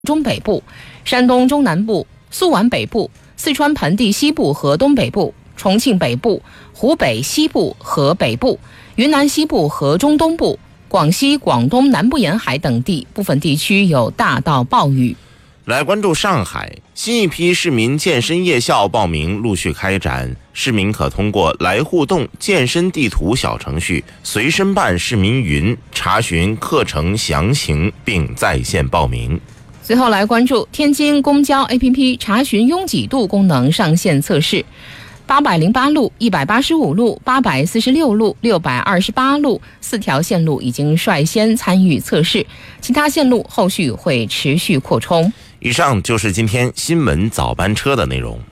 中北部、山东中南部、苏皖北部、四川盆地西部和东北部、重庆北部、湖北西部和北部、云南西部和中东部、广西、广东南部沿海等地部分地区有大到暴雨。 来关注上海，新一批市民健身夜校报名陆续开展，市民可通过来互动健身地图小程序随身办市民云查询课程详情并在线报名。 随后来关注天津公交 APP 查询拥挤度功能上线测试，808路、185路、846路、628路4条线路已经率先参与测试，其他线路后续会持续扩充。 以上就是今天新闻早班车的内容。